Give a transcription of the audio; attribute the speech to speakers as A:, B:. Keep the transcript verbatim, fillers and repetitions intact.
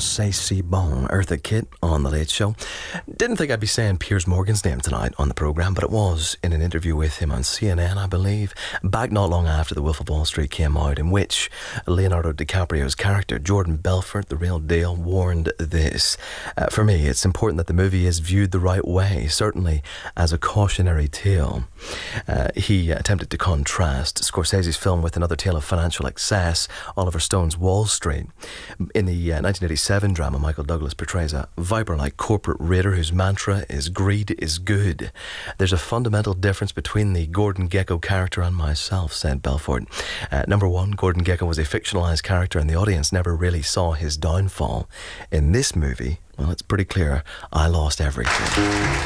A: C'est Si Bon, Eartha Kitt on The Late Show. Didn't think I'd be saying Piers Morgan's name tonight on the programme, but it was in an interview with him on C N N, I believe, back not long after The Wolf of Wall Street came out, in which Leonardo DiCaprio's character, Jordan Belfort, the real deal, warned this. Uh, for me, it's important that the movie is viewed the right way, certainly as a cautionary tale. Uh, he attempted to contrast Scorsese's film with another tale of financial excess, Oliver Stone's Wall Street. In the uh, nineteen eighty-seven drama, Michael Douglas portrays a viper-like corporate raider whose mantra is greed is good. There's a fundamental difference between the Gordon Gekko character and myself, said Belfort. Uh, number one, Gordon Gekko was a fictionalised character and the audience never really saw his downfall. In this movie, well, it's pretty clear I lost everything.